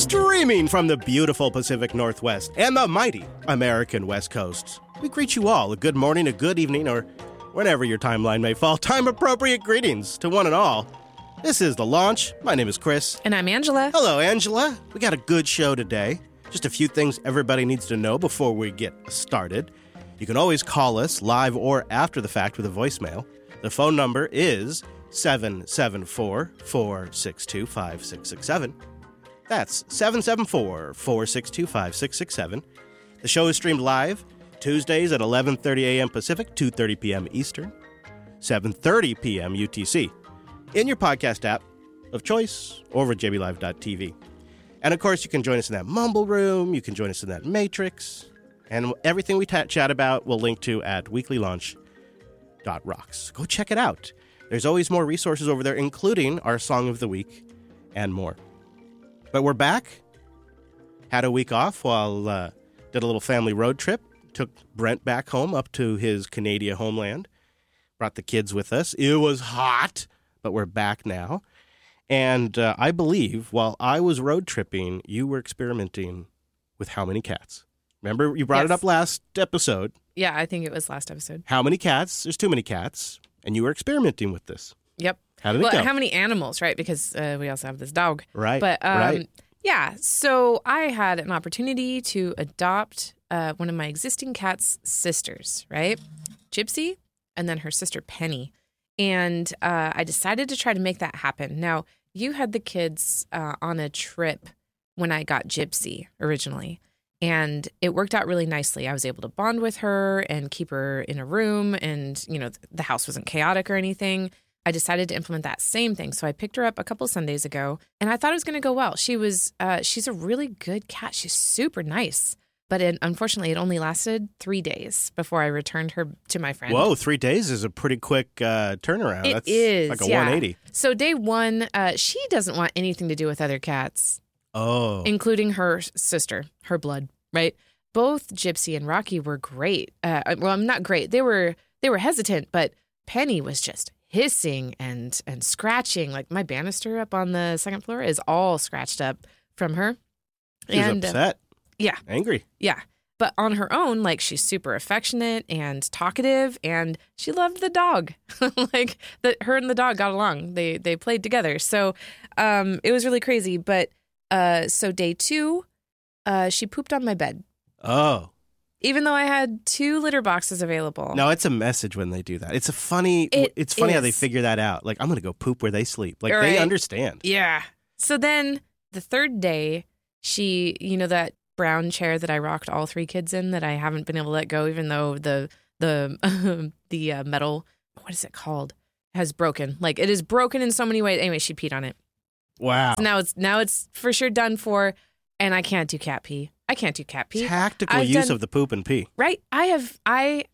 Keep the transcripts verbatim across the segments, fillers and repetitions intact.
Streaming from the beautiful Pacific Northwest and the mighty American West Coast, we greet you all a good morning, a good evening, or whenever your timeline may fall. Time-appropriate greetings to one and all. This is The Launch. My name is Chris. And I'm Angela. Hello, Angela. We got a good show today. Just a few things everybody needs to know before we get started. You can always call us live or after the fact with a voicemail. The phone number is seven seven four, four six two, five six six seven. That's seven seven four, four six two, five six six seven. The show is streamed live Tuesdays at eleven thirty a.m. Pacific, two thirty p.m. Eastern, seven thirty p.m. U T C, in your podcast app of choice over at j b live dot t v. And, of course, you can join us in that mumble room. You can join us in that matrix. And everything we t- chat about we'll link to at weekly launch dot rocks. Go check it out. There's always more resources over there, including our Song of the Week and more. But we're back. Had a week off while uh, did a little family road trip. Took Brent back home up to his Canadian homeland. Brought the kids with us. It was hot, but we're back now. And uh, I believe while I was road tripping, you were experimenting with how many cats? Remember, you brought yes. it up last episode. Yeah, I think it was last episode. How many cats? There's too many cats. And you were experimenting with this. Yep. How did it well, go? How many animals, right? Because uh, we also have this dog. Right, But um, right. yeah, so I had an opportunity to adopt uh, one of my existing cat's sisters, right? Gypsy, and then her sister Penny. And uh, I decided to try to make that happen. Now, you had the kids uh, on a trip when I got Gypsy originally. And it worked out really nicely. I was able to bond with her and keep her in a room. And, you know, the house wasn't chaotic or anything. I decided to implement that same thing. So I picked her up a couple Sundays ago, and I thought it was going to go well. She was, uh, she's a really good cat. She's super nice. But it, unfortunately, it only lasted three days before I returned her to my friend. Whoa, three days is a pretty quick uh, turnaround. It That's is, like a yeah. one eighty. So day one, uh, she doesn't want anything to do with other cats. Oh. Including her sister, her blood, right? Both Gypsy and Rocky were great. Uh, well, not great. They were they were hesitant, but Penny was just hissing and and scratching. Like my banister up on the second floor is all scratched up from her. She was and, upset. Uh, yeah. Angry. Yeah. But on her own, like she's super affectionate and talkative, and she loved the dog. Like that, her and the dog got along. They they played together. So um, it was really crazy. But uh, so day two, uh, she pooped on my bed. Oh. Even though I had two litter boxes available. No, it's a message when they do that. It's a funny. It it's funny is. how they figure that out. Like I'm going to go poop where they sleep. Like Right. they understand. Yeah. So then the third day, she, you know, that brown chair that I rocked all three kids in that I haven't been able to let go, even though the the the uh, metal, what is it called, has broken. Like it is broken in so many ways. Anyway, she peed on it. Wow. So now it's now it's for sure done for, and I can't do cat pee. I can't do cat pee. Tactical I've use done- of the poop and pee. Right? I have I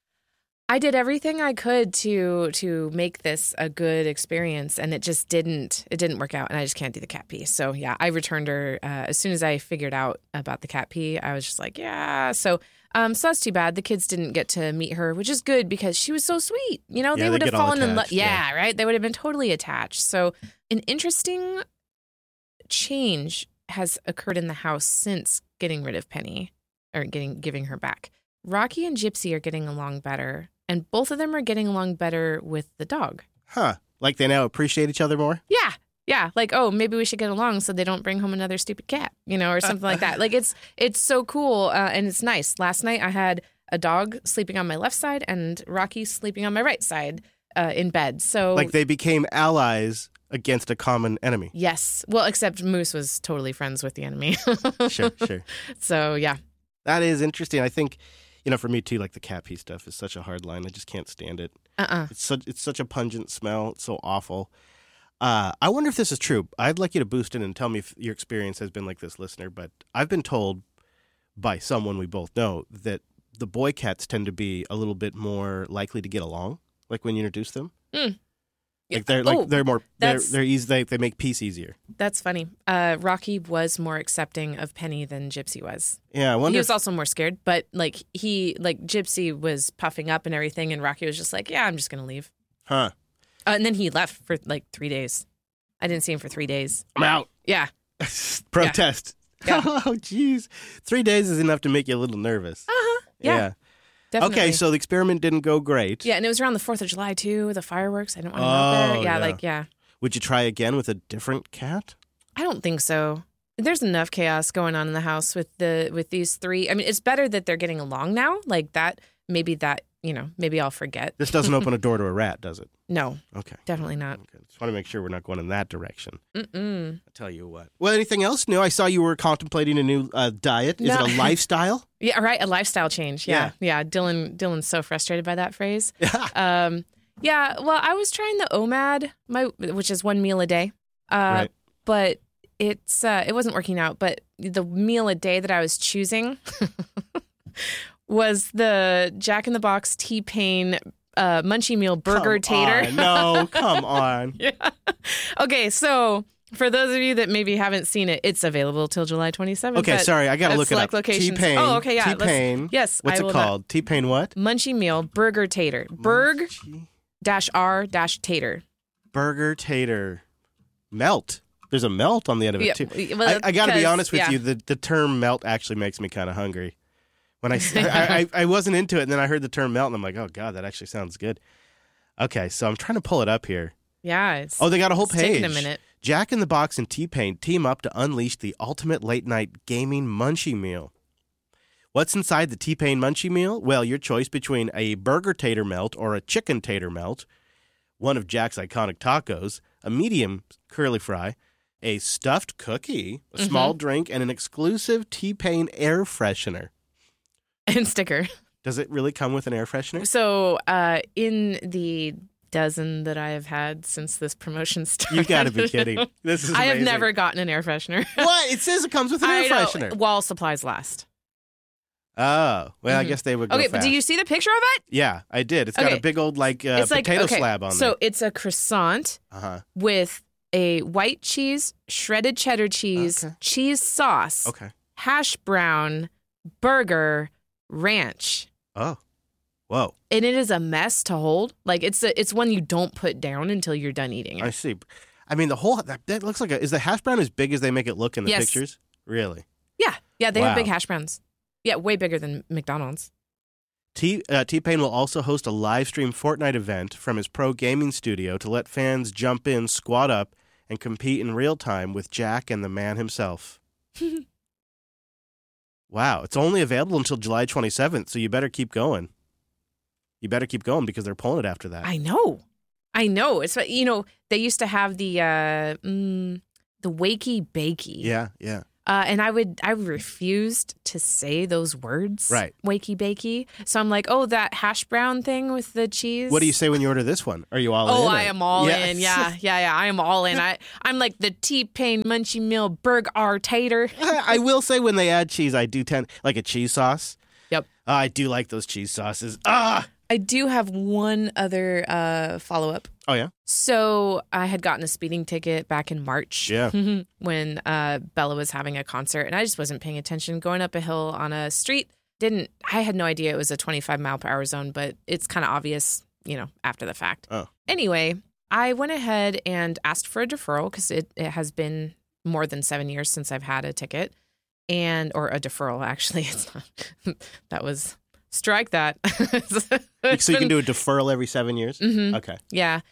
I did everything I could to to make this a good experience, and it just didn't it didn't work out, and I just can't do the cat pee. So yeah, I returned her uh, as soon as I figured out about the cat pee. I was just like, yeah. So um, so that's too bad. The kids didn't get to meet her, which is good because she was so sweet. You know, Yeah, they they would have get all fallen in love. attached, Yeah, yeah. right. They would have been totally attached. So an interesting change has occurred in the house since getting rid of Penny or getting giving her back. Rocky and Gypsy are getting along better, and both of them are getting along better with the dog. Huh. Like they now appreciate each other more? Yeah. Yeah. Like, oh, maybe we should get along so they don't bring home another stupid cat, you know, or something like that. Like it's it's so cool uh, and it's nice. Last night I had a dog sleeping on my left side and Rocky sleeping on my right side uh, in bed. So Like they became allies against a common enemy. yes. Well, except Moose was totally friends with the enemy. Sure, sure. So, yeah. That is interesting. I think, you know, for me too, like the cat pee stuff is such a hard line. I just can't stand it. Uh-uh. It's such it's such a pungent smell. It's so awful. Uh, I wonder if this is true. I'd like you to boost in and tell me if your experience has been like this, listener. But I've been told by someone we both know that the boy cats tend to be a little bit more likely to get along, like when you introduce them. Mm. Like they're like Oh, they're more they're that's- they're easy. They they make peace easier. That's funny. Uh, Rocky was more accepting of Penny than Gypsy was. Yeah, I wonder. He if- was also more scared, but like he, like Gypsy was puffing up and everything, and Rocky was just like, "Yeah, I'm just gonna leave." huh? Uh, and then he left for like three days. I didn't see him for three days. I'm out. Yeah, Protest. Yeah. Oh, jeez. Three days is enough to make you a little nervous. Uh-huh. Yeah. yeah. Definitely. Okay, so the experiment didn't go great. Yeah, and it was around the fourth of July, too, the fireworks. I didn't want to Oh, go out there. Yeah, yeah. like, yeah. Would you try again with a different cat? I don't think so. There's enough chaos going on in the house with the with these three. I mean, it's better that they're getting along now. Like that, maybe that, you know, maybe I'll forget. This doesn't open a door to a rat, does it? No, Okay. definitely not. Okay. Just want to make sure we're not going in that direction. Mm-mm. I'll tell you what. Well, anything else new? I saw you were contemplating a new uh, diet. Is No. it a lifestyle? Yeah, right. A lifestyle change. Yeah, yeah. Dylan, Dylan's so frustrated by that phrase. um, yeah. Well, I was trying the O M A D, my which is one meal a day. Uh, Right. But it's uh, it wasn't working out. But the meal a day that I was choosing was the Jack in the Box T-Pain uh, Munchie Meal Burger Come Tater. on. No, come on. Yeah. Okay, so for those of you that maybe haven't seen it, it's available till July twenty-seventh. Okay, at- sorry. I got to at look it select up. locations. T-Pain. Oh, okay, yeah. let's- T-Pain. Yes. What's I it will called? T-Pain what? Not. Munchie Meal Burger Tater. Burg Munchie dash R dash Tater. Burger Tater. Melt. There's a melt on the end of it, Yeah, too. well, I, I got to be because- honest with yeah. you. The, the term melt actually makes me kind of hungry. When I, s- I, I, I wasn't into it, and then I heard the term melt, and I'm like, oh, God, that actually sounds good. Okay, so I'm trying to pull it up here. Yeah. It's, Oh, they got a whole it's page. taking a minute. Jack in the Box and T-Pain team up to unleash the ultimate late-night gaming munchie meal. What's inside the T-Pain munchie meal? Well, your choice between a burger tater melt or a chicken tater melt, one of Jack's iconic tacos, a medium curly fry, a stuffed cookie, a Mm-hmm. small drink, and an exclusive T-Pain air freshener. And sticker. Does it really come with an air freshener? So uh, in the dozen that I have had since this promotion started. You got to be kidding. This is I have amazing. never gotten an air freshener. What? It says it comes with an I air know, freshener. while supplies last. Oh, well, I Mhm. guess they would go Okay, fast. but do you see the picture of it? Yeah, I did. It's got Okay. a big old like uh, it's like potato okay, slab on so it's a croissant there. Uh-huh. with a white cheese, shredded cheddar cheese, Okay. cheese sauce, Okay. hash brown, burger, ranch. Oh. Whoa. And it is a mess to hold. Like it's a, it's one you don't put down until you're done eating it. I see. I mean, the whole that, that looks like a. Is the hash brown as big as they make it look in the Yes. pictures? Really? Yeah, yeah, they Wow. have big hash browns. Yeah, way bigger than McDonald's. T uh, T-Pain will also host a live stream Fortnite event from his pro gaming studio to let fans jump in, squat up, and compete in real time with Jack and the man himself. Wow, it's only available until July twenty-seventh, so you better keep going. You better keep going because they're pulling it after that. I know, I know. It's you know they used to have the uh, mm, the wakey bakey. yeah, yeah. Uh, and I would, I refused to say those words, Right. Wakey bakey. So I'm like, oh, that hash brown thing with the cheese. What do you say when you order this one? Are you all in? Oh, or- I am all Yes. in. Yeah, yeah, yeah. I am all in. I, I'm like the T-Pain Munchie Meal Burger Tater. I will say when they add cheese, I do tend like a cheese sauce. Yep. Uh, I do like those cheese sauces. Ah. I do have one other uh, follow up. Oh yeah. So I had gotten a speeding ticket back in March. Yeah. when uh, Bella was having a concert, and I just wasn't paying attention. Going up a hill on a street, didn't I had no idea it was a twenty-five mile per hour zone, but it's kind of obvious, you know, after the fact. Oh. Anyway, I went ahead and asked for a deferral because it, it has been more than seven years since I've had a ticket, and or a deferral. Actually, it's not. That was strike that. So you can do a deferral every seven years. Mm-hmm. Okay. Yeah.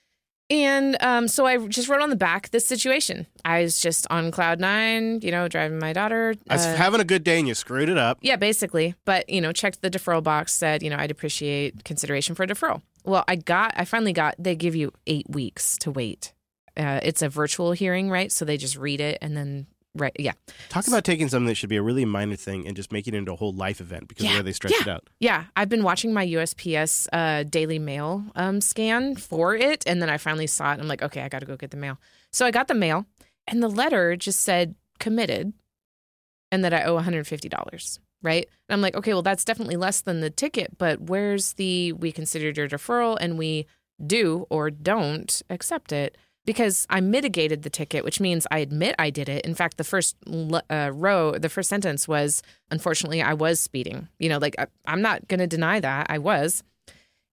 And um, so I just wrote on the back this situation. I was just on cloud nine, you know, driving my daughter. I was uh, having a good day and you screwed it up. yeah, basically. But, you know, checked the deferral box, said, you know, I'd appreciate consideration for a deferral. Well, I got, I finally got, they give you eight weeks to wait. Uh, it's a virtual hearing, right? So they just read it and then, right. Yeah. Talk about taking something that should be a really minor thing and just making it into a whole life event because of the Yeah, way they stretch yeah. it out. Yeah. I've been watching my U S P S uh, Daily Mail um, scan for it. And then I finally saw it. And I'm like, okay, I got to go get the mail. So I got the mail and the letter just said committed and that I owe one hundred fifty dollars. Right. And I'm like, okay, well, that's definitely less than the ticket. But where's the we considered your deferral and we do or don't accept it? Because I mitigated the ticket, which means I admit I did it. In fact, the first uh, row, the first sentence was, unfortunately, I was speeding. You know, like I, I'm not going to deny that I was.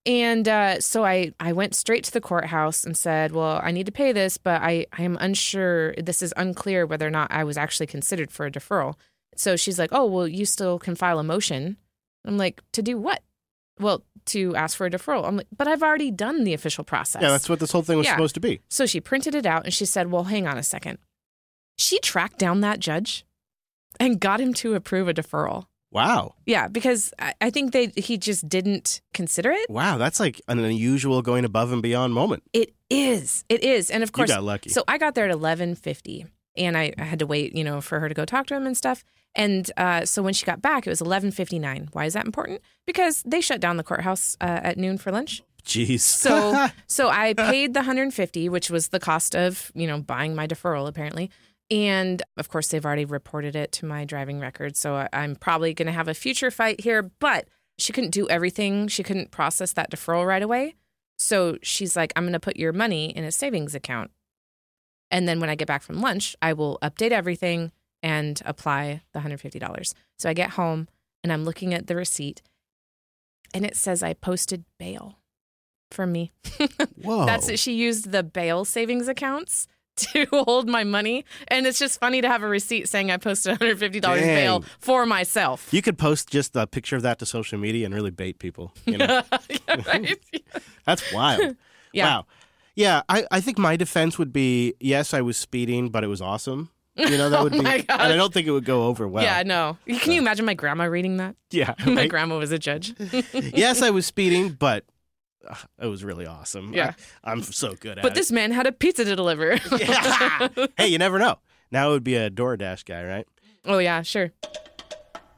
And uh, so I, I went straight to the courthouse and said, well, I need to pay this, but I, I am unsure. This is unclear whether or not I was actually considered for a deferral. So she's like, oh, well, you still can file a motion. I'm like, to do what? Well, to ask for a deferral. I'm like, but I've already done the official process. Yeah, that's what this whole thing was Yeah. supposed to be. So she printed it out and she said, well, hang on a second. She tracked down that judge and got him to approve a deferral. Wow. Yeah, because I, I think they he just didn't consider it. Wow, that's like an unusual going above and beyond moment. It is. It is. And of course, You got lucky. So I got there at eleven fifty and I, I had to wait, you know, for her to go talk to him and stuff. And uh, so when she got back, it was eleven fifty-nine. Why is that important? Because they shut down the courthouse uh, at noon for lunch. Jeez. So so I paid the one hundred fifty, which was the cost of, you know, buying my deferral, apparently. And of course, they've already reported it to my driving record. So I- I'm probably going to have a future fight here. But she couldn't do everything. She couldn't process that deferral right away. So she's like, I'm going to put your money in a savings account. And then when I get back from lunch, I will update everything and apply the one hundred fifty dollars. So I get home and I'm looking at the receipt and it says I posted bail for me. Whoa. That's it. She used the bail savings accounts to hold my money. And it's just funny to have a receipt saying I posted one hundred fifty dollars Dang. bail for myself. You could post just a picture of that to social media and really bait people. You know? Yeah, right? That's wild. Yeah. Wow. Yeah, I, I think my defense would be, yes, I was speeding, but it was awesome. You know, that would Oh be, my and gosh. I don't think it would go over well. Yeah, no. Can you imagine my grandma reading that? Yeah. My right? grandma was a judge. Yes, I was speeding, but uh, it was really awesome. Yeah. I, I'm so good at But it. this man had a pizza to deliver. Yeah. Hey, you never know. Now it would be a DoorDash guy, right? Oh, yeah, sure.